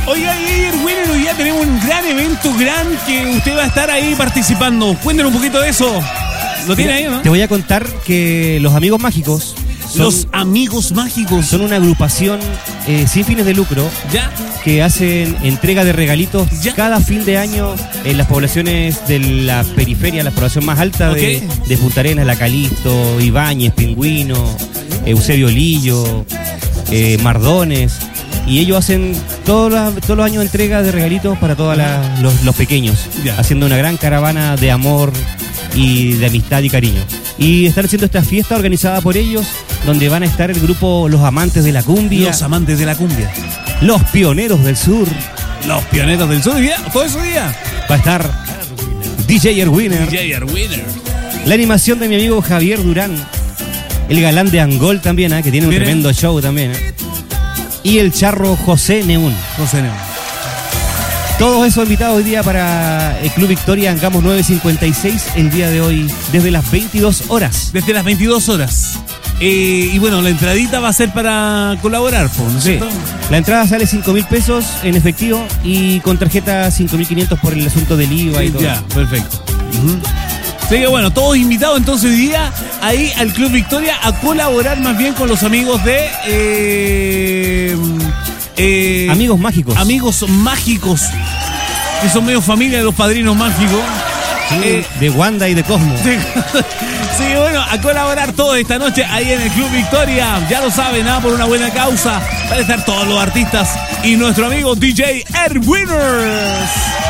Oiga, Winner, hoy día tenemos un gran evento, que usted va a estar ahí participando. Cuéntenos un poquito de eso. ¿Lo tiene ahí, no? Te voy a contar que los Amigos Mágicos... Los Amigos Mágicos son una agrupación sin fines de lucro, ¿ya? Que hacen entrega de regalitos ¿ya? Cada fin de año en las poblaciones de la periferia, la población más alta de Punta Arenas, La Calixto, Ibáñez, Pingüino, Eusebio Lillo, Mardones. Y ellos hacen todos los años entrega de regalitos para todos los pequeños, ya. Haciendo una gran caravana de amor y de amistad y cariño. Y están haciendo esta fiesta organizada por ellos, donde van a estar el grupo Los Amantes de la Cumbia. Los Amantes de la Cumbia. Los Pioneros del Sur. Los Pioneros del Sur. ¿Todo ese día? Va a estar DJ Erwiner. DJ Erwiner. La animación de mi amigo Javier Durán. El galán de Angol también, que tiene un tremendo show también. Y el charro José Neún. Todos esos invitados hoy día para el Club Victoria en Gamos 956, el día de hoy, desde las 22 horas. Desde las 22 horas. Y bueno, la entradita va a ser para colaborar, ¿no es cierto? La entrada sale 5.000 pesos en efectivo y con tarjeta 5.500 por el asunto del IVA y todo. Ya, perfecto. Así que bueno, todos invitados entonces hoy día ahí al Club Victoria a colaborar más bien con los amigos de... Amigos Mágicos. Amigos Mágicos, que son medio familia de los Padrinos Mágicos. Sí, de Wanda y de Cosmo. Sí, bueno, a colaborar toda esta noche ahí en el Club Victoria. Ya lo saben, por una buena causa. Van a estar todos los artistas y nuestro amigo DJ Erwiners.